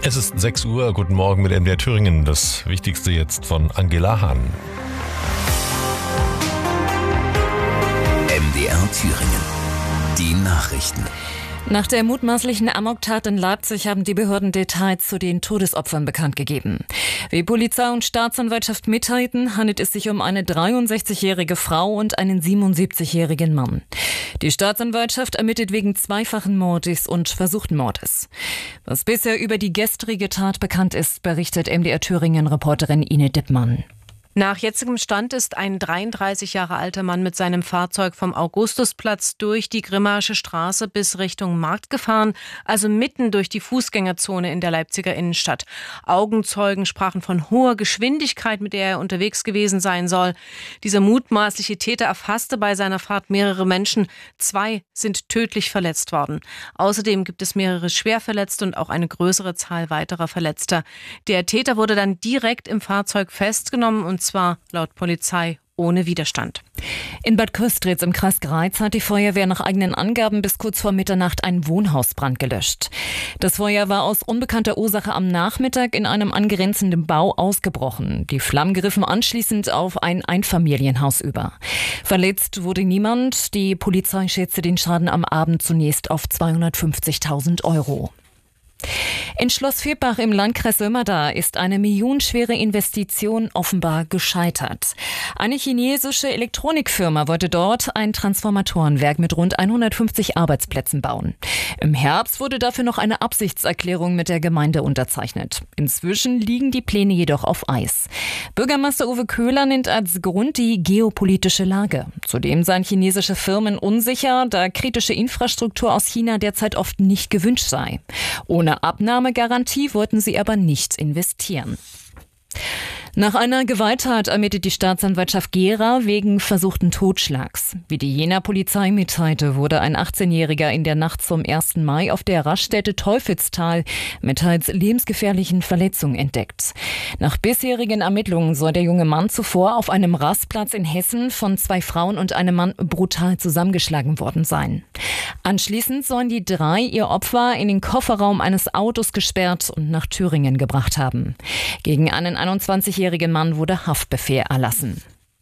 Es ist 6 Uhr, guten Morgen mit MDR Thüringen. Das Wichtigste jetzt von Angela Hahn. MDR Thüringen. Die Nachrichten. Nach der mutmaßlichen Amoktat in Leipzig haben die Behörden Details zu den Todesopfern bekannt gegeben. Wie Polizei und Staatsanwaltschaft mitteilten, handelt es sich um eine 63-jährige Frau und einen 77-jährigen Mann. Die Staatsanwaltschaft ermittelt wegen zweifachen Mordes und versuchten Mordes. Was bisher über die gestrige Tat bekannt ist, berichtet MDR Thüringen-Reporterin Ine Dippmann. Nach jetzigem Stand ist ein 33 Jahre alter Mann mit seinem Fahrzeug vom Augustusplatz durch die Grimmaische Straße bis Richtung Markt gefahren, also mitten durch die Fußgängerzone in der Leipziger Innenstadt. Augenzeugen sprachen von hoher Geschwindigkeit, mit der er unterwegs gewesen sein soll. Dieser mutmaßliche Täter erfasste bei seiner Fahrt mehrere Menschen. 2 sind tödlich verletzt worden. Außerdem gibt es mehrere Schwerverletzte und auch eine größere Zahl weiterer Verletzter. Der Täter wurde dann direkt im Fahrzeug festgenommen und zwar laut Polizei ohne Widerstand. In Bad Köstritz im Kreis Greiz hat die Feuerwehr nach eigenen Angaben bis kurz vor Mitternacht einen Wohnhausbrand gelöscht. Das Feuer war aus unbekannter Ursache am Nachmittag in einem angrenzenden Bau ausgebrochen. Die Flammen griffen anschließend auf ein Einfamilienhaus über. Verletzt wurde niemand. Die Polizei schätzte den Schaden am Abend zunächst auf 250.000 €. In Schloss Virbach im Landkreis Sömmerda ist eine millionenschwere Investition offenbar gescheitert. Eine chinesische Elektronikfirma wollte dort ein Transformatorenwerk mit rund 150 Arbeitsplätzen bauen. Im Herbst wurde dafür noch eine Absichtserklärung mit der Gemeinde unterzeichnet. Inzwischen liegen die Pläne jedoch auf Eis. Bürgermeister Uwe Köhler nennt als Grund die geopolitische Lage. Zudem seien chinesische Firmen unsicher, da kritische Infrastruktur aus China derzeit oft nicht gewünscht sei. Ohne Abnahmegarantie wollten sie aber nicht investieren. Nach einer Gewalttat ermittelt die Staatsanwaltschaft Gera wegen versuchten Totschlags. Wie die Jenaer Polizei mitteilte, wurde ein 18-Jähriger in der Nacht zum 1. Mai auf der Raststätte Teufelstal mit teils lebensgefährlichen Verletzungen entdeckt. Nach bisherigen Ermittlungen soll der junge Mann zuvor auf einem Rastplatz in Hessen von 2 Frauen und einem Mann brutal zusammengeschlagen worden sein. Anschließend sollen die 3 ihr Opfer in den Kofferraum eines Autos gesperrt und nach Thüringen gebracht haben. Gegen einen 21-jährigen Mann wurde Haftbefehl erlassen.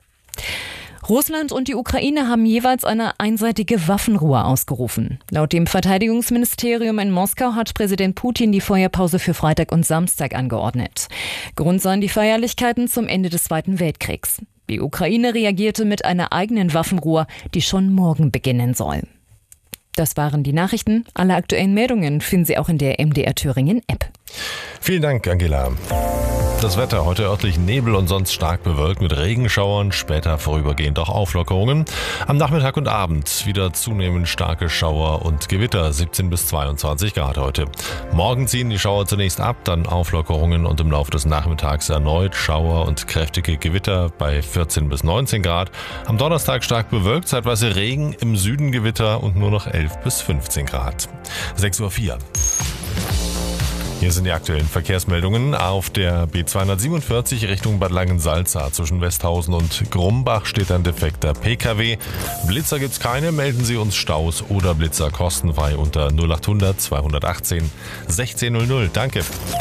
Russland und die Ukraine haben jeweils eine einseitige Waffenruhe ausgerufen. Laut dem Verteidigungsministerium in Moskau hat Präsident Putin die Feuerpause für Freitag und Samstag angeordnet. Grund seien die Feierlichkeiten zum Ende des Zweiten Weltkriegs. Die Ukraine reagierte mit einer eigenen Waffenruhe, die schon morgen beginnen soll. Das waren die Nachrichten. Alle aktuellen Meldungen finden Sie auch in der MDR Thüringen App. Vielen Dank, Angela. Das Wetter heute örtlich Nebel und sonst stark bewölkt mit Regenschauern, später vorübergehend auch Auflockerungen. Am Nachmittag und Abend wieder zunehmend starke Schauer und Gewitter, 17 bis 22 Grad heute. Morgen ziehen die Schauer zunächst ab, dann Auflockerungen und im Laufe des Nachmittags erneut Schauer und kräftige Gewitter bei 14 bis 19 Grad. Am Donnerstag stark bewölkt, zeitweise Regen, im Süden Gewitter und nur noch 11 bis 15 Grad. 6:04 Uhr. Hier sind die aktuellen Verkehrsmeldungen. Auf der B247 Richtung Bad Langensalza zwischen Westhausen und Grumbach steht ein defekter Pkw. Blitzer gibt's keine, melden Sie uns Staus oder Blitzer kostenfrei unter 0800 218 1600. Danke.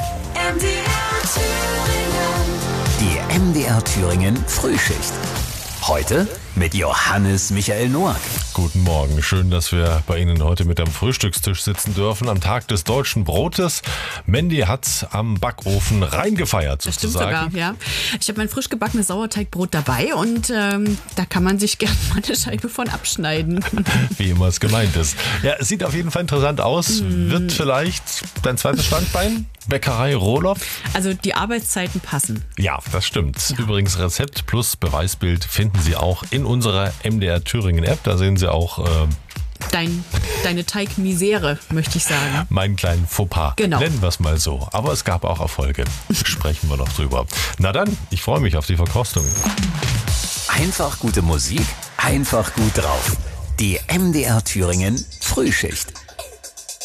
Die MDR Thüringen Frühschicht. Heute mit Johannes Michael Noack. Guten Morgen, schön, dass wir bei Ihnen heute mit am Frühstückstisch sitzen dürfen, am Tag des deutschen Brotes. Mandy hat am Backofen reingefeiert, sozusagen. Das stimmt sogar, ja. Ich habe mein frisch gebackenes Sauerteigbrot dabei und da kann man sich gerne mal eine Scheibe von abschneiden. Wie immer es gemeint ist. Ja, es sieht auf jeden Fall interessant aus. Wird vielleicht dein zweites Standbein? Bäckerei Rohloff? Also die Arbeitszeiten passen. Ja, das stimmt. Ja. Übrigens Rezept plus Beweisbild finden Sie auch in unserer MDR Thüringen App. Da sehen Sie auch deine Teigmisere, möchte ich sagen. Meinen kleinen Fauxpas. Genau. Nennen wir es mal so. Aber es gab auch Erfolge. Sprechen wir noch drüber. Na dann, ich freue mich auf die Verkostung. Einfach gute Musik, einfach gut drauf. Die MDR Thüringen Frühschicht.